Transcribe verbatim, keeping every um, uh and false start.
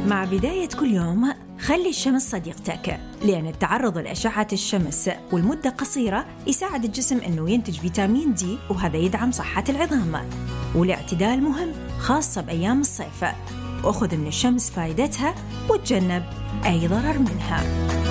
مع بداية كل يوم خلي الشمس صديقتك، لأن التعرض لأشعة الشمس والمدة قصيرة يساعد الجسم أنه ينتج فيتامين دي، وهذا يدعم صحة العظام. والاعتدال مهم خاصة بأيام الصيف، وأخذ من الشمس فائدتها وتجنب أي ضرر منها.